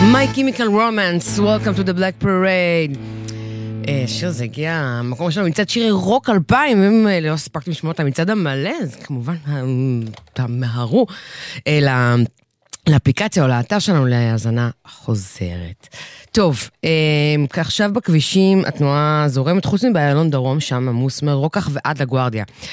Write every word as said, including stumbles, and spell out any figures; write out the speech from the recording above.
My Chemical Romance, Welcome to the Black Parade. שיר זה הגיע, המקום שלנו מצד שירי רוק אלפיים, אם לא הספקתם לשמוע את המצד המלא, אז כמובן תמהרו לאפליקציה או לאתר שלנו להאזנה חוזרת. טוב, עכשיו בכבישים התנועה זורמת, חוץ מבאיילון דרום, שם עמוס מרוקח ועד לגוארדיה.